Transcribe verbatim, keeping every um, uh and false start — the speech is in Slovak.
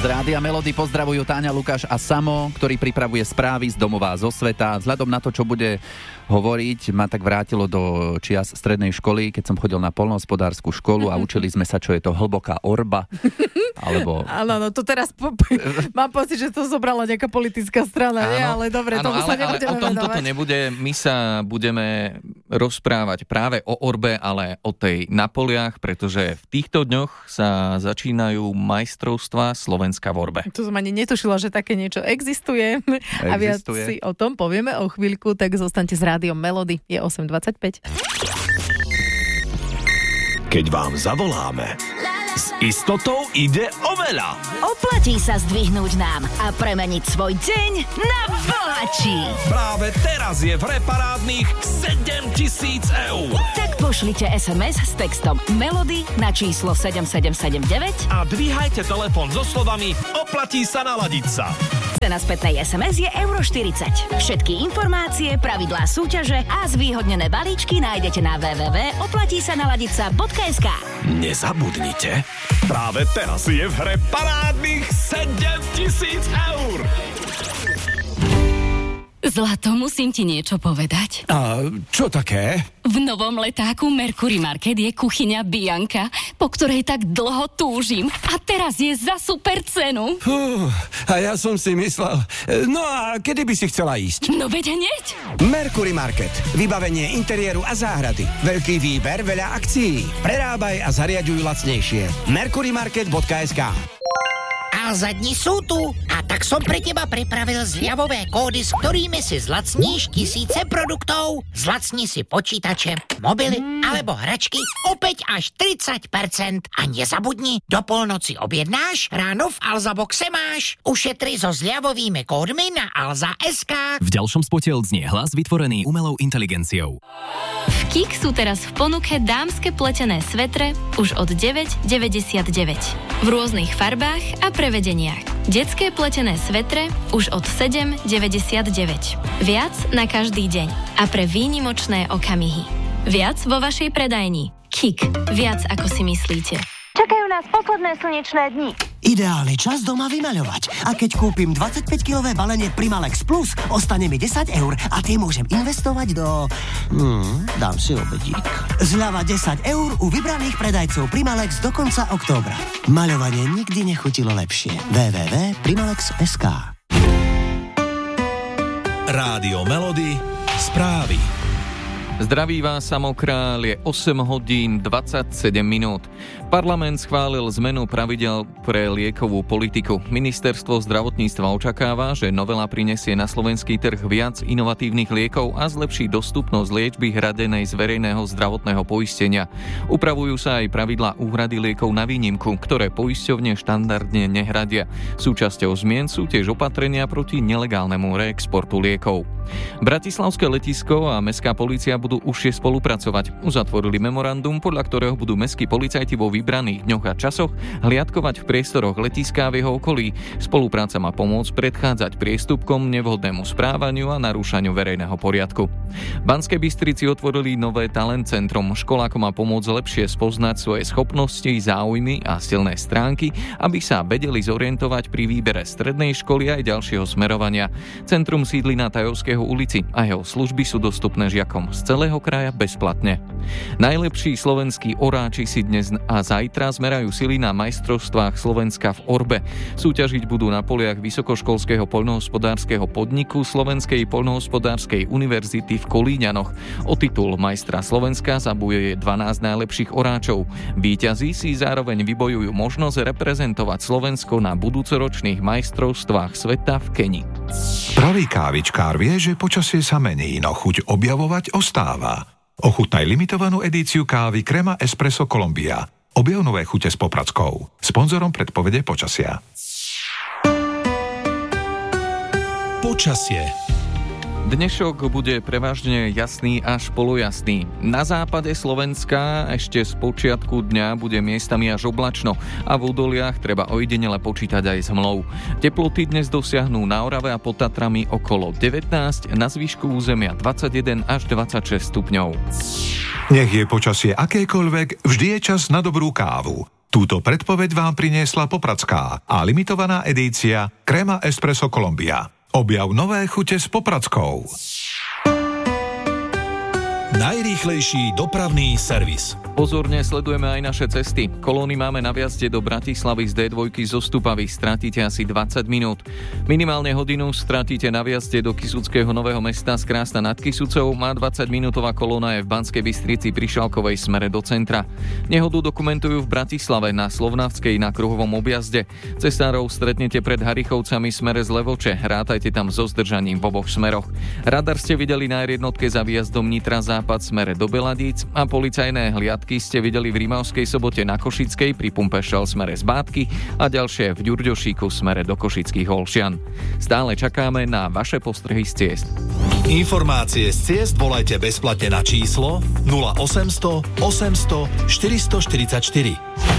Z Rádia Melody pozdravujú Táňa, Lukáš a Samo, ktorý pripravuje správy z domova zo sveta. Vzhľadom na to, čo bude hovoriť, ma tak vrátilo do čias strednej školy, keď som chodil na poľnohospodársku školu a učili sme sa, čo je to hlboká orba. Alebo... Áno, no to teraz po... mám pocit, že to zobrala nejaká politická strana, áno, nie? Ale dobre, áno, tomu ale, sa nebudeme ale o tom venovať. toto nebude. My sa budeme rozprávať práve o orbe, ale o tej na poliach, pretože v týchto dňoch sa začínajú majstrovstvá Slovenska v orbe. To som ani netušila, že také niečo existuje. existuje. A viac si o tom povieme o chvíľku, tak zostaňte s Rádiom Melody. Je osem dvadsaťpäť. Keď vám zavoláme, s istotou ide o veľa. Oplatí sa zdvihnúť nám a premeniť svoj deň na bohatší. Práve teraz je v hre parádnych sedemtisíc eur. Tak pošlite es em es s textom Melody na číslo sedem sedem sedem deväť A dvíhajte telefón so slovami oplatí sa naladiť sa. Cena spätnej es em es je euro štyridsať. Všetky informácie, pravidlá súťaže a zvýhodnené balíčky nájdete na w w w bodka oplatí sa naladiť sa bodka es ká. Nezabudnite, práve teraz je v hre parádnych sedemtisíc eur. Zlato, musím ti niečo povedať. A čo také? V novom letáku Mercury Market je kuchyňa Bianka, po ktorej tak dlho túžim. A teraz je za super cenu. Fú, a ja som si myslel... No a kedy by si chcela ísť? No veď hneď. Mercury Market. Vybavenie interiéru a záhrady. Veľký výber, veľa akcií. Prerábaj a zariaďuj lacnejšie. mercury market bodka es ká. Alza dni sú tu a tak som pre teba pripravil zľavové kódy, s ktorými si zlacníš tisíce produktov. Zlacni si počítače, mobily alebo hračky opäť až tridsať percent. A nezabudni, do polnoci objednáš, ráno v Alza boxe máš. Ušetri so zľavovými kódmi na alza bodka es ká. V ďalšom spote odznie hlas vytvorený umelou inteligenciou. V Kik sú teraz v ponuke dámske pletené svetre už od deväť deväťdesiatdeväť. V rôznych farbách a prevedeniach. Detské pletené svetre už od sedem deväťdesiatdeväť. Viac na každý deň a pre výnimočné okamihy. Viac vo vašej predajni. Kik. Viac ako si myslíte. Čakajú nás posledné slnečné dni. Ideálny čas doma vymaľovať. A keď kúpim dvadsaťpäťkilové balenie Primalex Plus, ostane mi desať eur a tie môžem investovať do... Hmm, dám si obedík. Zľava desať eur u vybraných predajcov Primalex do konca októbra. Maľovanie nikdy nechutilo lepšie. w w w bodka primalex bodka es ká. Rádio Melody, správy. Zdraví vás Samokrál, je osem hodín dvadsaťsedem minút. Parlament schválil zmenu pravidel pre liekovú politiku. Ministerstvo zdravotníctva očakáva, že novela prinesie na slovenský trh viac inovatívnych liekov a zlepší dostupnosť liečby hradenej z verejného zdravotného poistenia. Upravujú sa aj pravidlá úhrady liekov na výnimku, ktoré poisťovne štandardne nehradia. Súčasťou zmien sú tiež opatrenia proti nelegálnemu reexportu liekov. Bratislavské letisko a mestská polícia budú užšie spolupracovať. Uzatvorili memorandum, podľa ktorého budú mestskí policajti vo vybraných dňoch a časoch hliadkovať v priestoroch letiska a v jeho okolí. Spolupráca má pomôcť predchádzať priestupkom, nevhodnému správaniu a narúšaniu verejného poriadku. V Banskej Bystrici otvorili nové talent centrum. Školákom má pomôcť lepšie spoznať svoje schopnosti, záujmy a silné stránky, aby sa vedeli zorientovať pri výbere strednej školy aj ďalšieho smerovania. Centrum sídli na Tajovského ulici a jeho služby sú dostupné žiakom z celého kraja bezplatne. Najlepší slovenskí oráči si dnes a zajtra zmerajú sily na majstrovstvách Slovenska v orbe. Súťažiť budú na poliach Vysokoškolského poľnohospodárskeho podniku Slovenskej poľnohospodárskej univerzity v Kolíňanoch. O titul majstra Slovenska zabojuje dvanásť najlepších oráčov. Víťazi si zároveň vybojujú možnosť reprezentovať Slovensko na budúcoročných majstrovstvách sveta v Keni. Pravý kávičkár vie, že počasie sa mení, no chuť objavovať ostáva. Ochutnaj limitovanú edíciu kávy Crema Espresso Colombia. Objav nové chute s Poprackou. Sponzorom predpovede počasia. Počasie. Dnešok bude prevažne jasný až polojasný. Na západe Slovenska ešte z počiatku dňa bude miestami až oblačno a v údoliach treba ojedinele počítať aj s hmlou. Teploty dnes dosiahnú na Orave a pod Tatrami okolo devätnásť, na zvyšku územia dvadsaťjeden až dvadsaťšesť stupňov. Nech je počasie akékoľvek, vždy je čas na dobrú kávu. Túto predpoveď vám priniesla Popradská a limitovaná edícia Crema Espresso Colombia. Objav nové chute s Popradskou. Najrýchlejší dopravný servis. Pozorne sledujeme aj naše cesty. Kolóny máme na viazde do Bratislavy z dé dva zo Stupavy. Stratíte asi dvadsať minút. Minimálne hodinu stratíte na viazde do Kysuckého Nového Mesta z Krásna nad Kysucou. Má dvadsaťminútová kolóna je v Banskej Bystrici pri Šalkovej smere do centra. Nehodu dokumentujú v Bratislave na Slovnavskej na kruhovom objazde. Cestárov stretnete pred Harichovcami smere z Levoče. Rátajte tam so zdržaním v oboch smeroch. Radar ste videli na er jednotke za výjazdom Nitra západ smere do Beladíc a policajné hliadky ste videli v Rimavskej Sobote na Košickej pri pumpe Shell smere z Bátky a ďalšie v Ďurďošíku smere do Košických Olšian. Stále čakáme na vaše postrehy z ciest. Informácie z ciest volajte bezplatne na číslo nula osemsto osemsto štyristoštyridsaťštyri.